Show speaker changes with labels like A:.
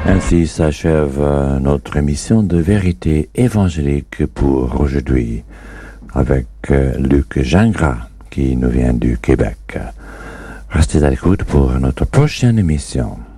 A: Ainsi s'achève notre émission de vérité évangélique pour aujourd'hui avec Luc Gingras qui nous vient du Québec. Restez à l'écoute pour notre prochaine émission.